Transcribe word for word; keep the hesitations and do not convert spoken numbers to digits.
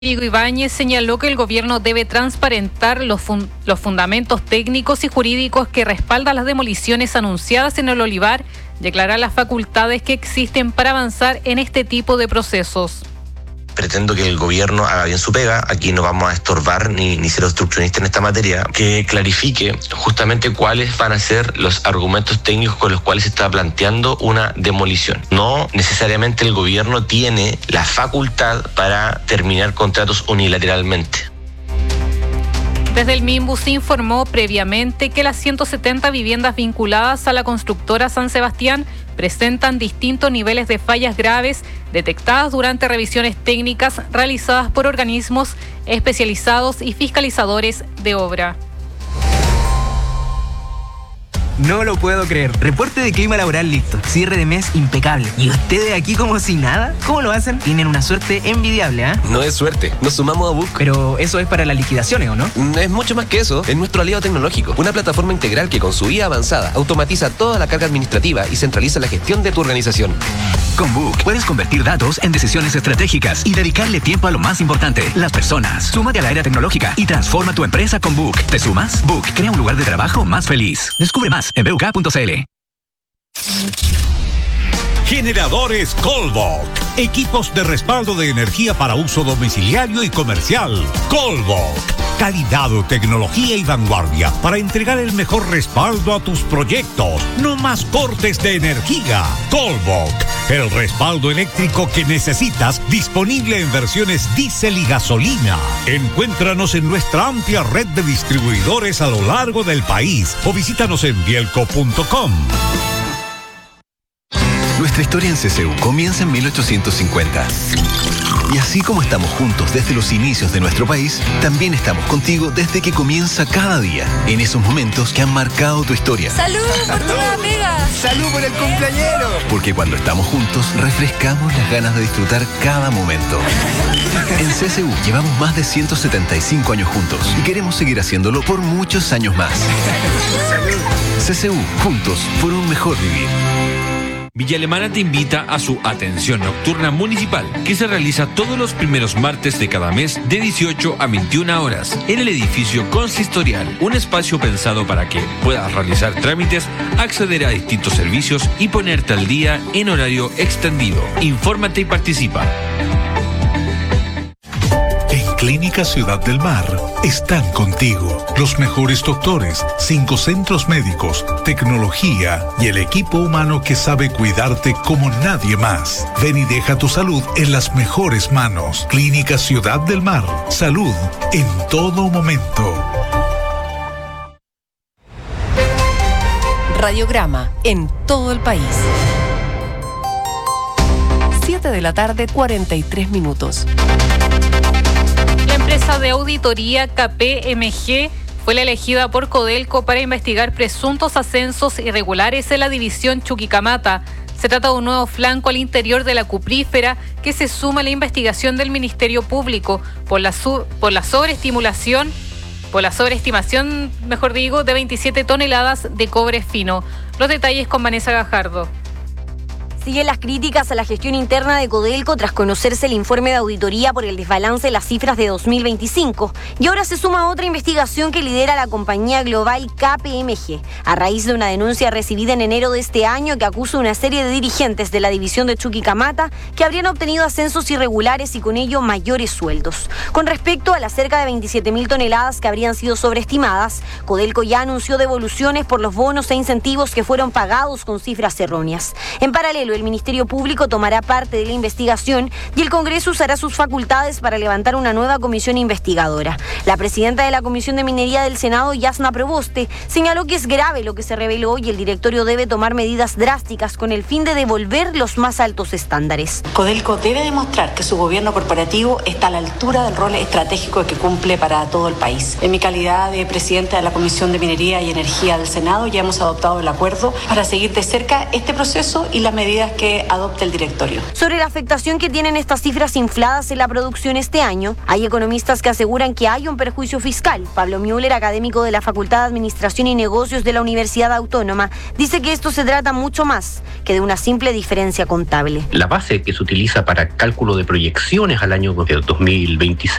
Rodrigo Ibáñez señaló que el gobierno debe transparentar los, fun- los fundamentos técnicos y jurídicos que respaldan las demoliciones anunciadas en el olivar y aclarar las facultades que existen para avanzar en este tipo de procesos. Pretendo que el gobierno haga bien su pega, aquí no vamos a estorbar ni, ni ser obstruccionistas en esta materia, que clarifique justamente cuáles van a ser los argumentos técnicos con los cuales se está planteando una demolición. No necesariamente el gobierno tiene la facultad para terminar contratos unilateralmente. Desde el MIMBU se informó previamente que las ciento setenta viviendas vinculadas a la constructora San Sebastián presentan distintos niveles de fallas graves detectadas durante revisiones técnicas realizadas por organismos especializados y fiscalizadores de obra. No lo puedo creer. Reporte de clima laboral listo. Cierre de mes impecable. ¿Y ustedes aquí como si nada? ¿Cómo lo hacen? Tienen una suerte envidiable, ¿ah? ¿eh? No es suerte. Nos sumamos a Book. Pero eso es para las liquidaciones, ¿o no? Es mucho más que eso. Es nuestro aliado tecnológico. Una plataforma integral que con su I A avanzada automatiza toda la carga administrativa y centraliza la gestión de tu organización. Con Book puedes convertir datos en decisiones estratégicas y dedicarle tiempo a lo más importante, las personas. Súmate a la era tecnológica y transforma tu empresa con Book. ¿Te sumas? Book crea un lugar de trabajo más feliz. Descubre más en b u k punto c l. Generadores Colbok. Equipos de respaldo de energía para uso domiciliario y comercial. Colbok. Calidad, tecnología y vanguardia para entregar el mejor respaldo a tus proyectos. No más cortes de energía. Colbok. El respaldo eléctrico que necesitas, disponible en versiones diésel y gasolina. Encuéntranos en nuestra amplia red de distribuidores a lo largo del país o visítanos en bielco punto com. Nuestra historia en C C U comienza en mil ochocientos cincuenta. Y así como estamos juntos desde los inicios de nuestro país, también estamos contigo desde que comienza cada día, en esos momentos que han marcado tu historia. ¡Salud por tu nueva pega! ¡Salud por el cumpleañero! Porque cuando estamos juntos, refrescamos las ganas de disfrutar cada momento. En C C U llevamos más de ciento setenta y cinco años juntos y queremos seguir haciéndolo por muchos años más. C C U, juntos por un mejor vivir. Villa Alemana te invita a su Atención Nocturna Municipal, que se realiza todos los primeros martes de cada mes de dieciocho a veintiuna horas en el edificio consistorial, un espacio pensado para que puedas realizar trámites, acceder a distintos servicios y ponerte al día en horario extendido. Infórmate y participa. Clínica Ciudad del Mar están contigo. Los mejores doctores, cinco centros médicos, tecnología y el equipo humano que sabe cuidarte como nadie más. Ven y deja tu salud en las mejores manos. Clínica Ciudad del Mar. Salud en todo momento. Radiograma en todo el país. siete de la tarde, cuarenta y tres minutos. La empresa de auditoría K P M G fue la elegida por Codelco para investigar presuntos ascensos irregulares en la división Chuquicamata. Se trata de un nuevo flanco al interior de la cuprífera que se suma a la investigación del Ministerio Público por la, su- por la sobreestimulación, por la sobreestimación, mejor digo, de veintisiete toneladas de cobre fino. Los detalles con Vanessa Gajardo. Siguen las críticas a la gestión interna de Codelco tras conocerse el informe de auditoría por el desbalance de las cifras de dos mil veinticinco. Y ahora se suma otra investigación que lidera la compañía global K P M G, a raíz de una denuncia recibida en enero de este año que acusa a una serie de dirigentes de la división de Chuquicamata que habrían obtenido ascensos irregulares y con ello mayores sueldos. Con respecto a las cerca de veintisiete mil toneladas que habrían sido sobreestimadas, Codelco ya anunció devoluciones por los bonos e incentivos que fueron pagados con cifras erróneas. En paralelo, el Ministerio Público tomará parte de la investigación y el Congreso usará sus facultades para levantar una nueva comisión investigadora. La presidenta de la Comisión de Minería del Senado, Yasna Proboste, señaló que es grave lo que se reveló y el directorio debe tomar medidas drásticas con el fin de devolver los más altos estándares. Codelco debe demostrar que su gobierno corporativo está a la altura del rol estratégico que cumple para todo el país. En mi calidad de presidenta de la Comisión de Minería y Energía del Senado, ya hemos adoptado el acuerdo para seguir de cerca este proceso y las medidas medidas que adopte el directorio. Sobre la afectación que tienen estas cifras infladas en la producción este año, hay economistas que aseguran que hay un perjuicio fiscal. Pablo Müller, académico de la Facultad de Administración y Negocios de la Universidad Autónoma, dice que esto se trata mucho más que de una simple diferencia contable. La base que se utiliza para cálculo de proyecciones al año dos mil veintiséis